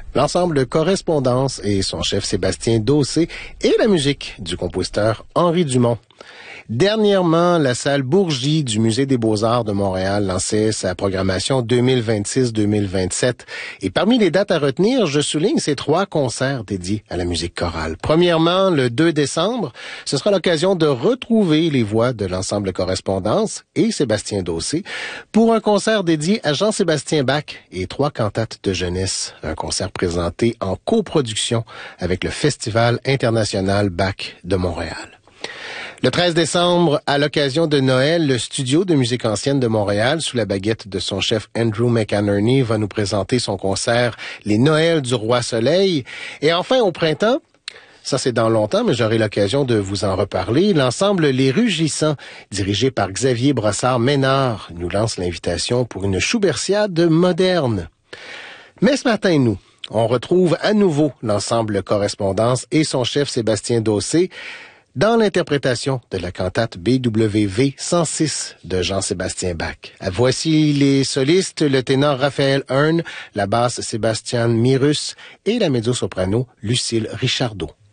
L'ensemble Correspondance et son chef Sébastien Dossé et la musique du compositeur Henri Dumont. Dernièrement, la salle Bourgie du Musée des Beaux-Arts de Montréal lançait sa programmation 2026-2027. Et parmi les dates à retenir, je souligne ces 3 concerts dédiés à la musique chorale. Premièrement, le 2 décembre, ce sera l'occasion de retrouver les voix de l'ensemble Correspondance et Sébastien Dossé pour un concert dédié à Jean-Sébastien Bach et 3 cantates de jeunesse. Un concert présenté en coproduction avec le Festival international Bach de Montréal. Le 13 décembre, à l'occasion de Noël, le studio de musique ancienne de Montréal, sous la baguette de son chef Andrew McInerney, va nous présenter son concert « Les Noëls du Roi Soleil ». Et enfin, au printemps, ça c'est dans longtemps, mais j'aurai l'occasion de vous en reparler, l'ensemble Les Rugissants, dirigé par Xavier Brossard-Ménard, nous lance l'invitation pour une Schubertiade moderne. Mais ce matin, on retrouve à nouveau l'ensemble Correspondance et son chef Sébastien Dossé, dans l'interprétation de la cantate BWV 106 de Jean-Sébastien Bach. Voici les solistes, le ténor Raphaël Hearn, la basse Sébastien Mirus et la mezzo-soprano Lucille Richardot.